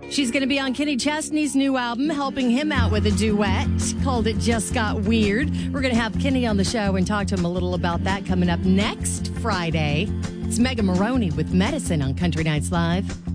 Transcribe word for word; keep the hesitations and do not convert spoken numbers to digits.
She's going to be on Kenny Chesney's new album, helping him out with a duet called It Just Got Weird. We're going to have Kenny on the show and talk to him a little about that coming up next Friday. It's Megan Maroney with Medicine on Country Nights Live.